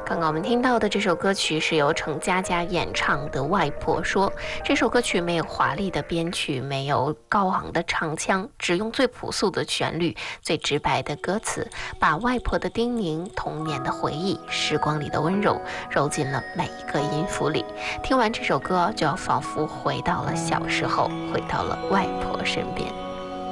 刚刚我们听到的这首歌曲是由程佳佳演唱的《外婆说》。这首歌曲没有华丽的编曲，没有高昂的唱腔，只用最朴素的旋律、最直白的歌词，把外婆的叮咛、童年的回忆、时光里的温柔揉进了每一个音符里。听完这首歌，就要仿佛回到了小时候，回到了外婆身边。